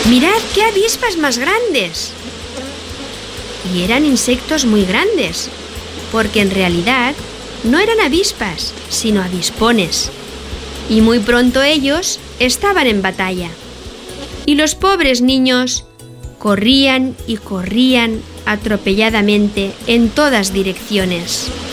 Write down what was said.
¡Mirad qué avispas más grandes! Y eran insectos muy grandes, porque en realidad no eran avispas, sino avispones. Y muy pronto ellos estaban en batalla. Y los pobres niños corrían y corrían atropelladamente en todas direcciones.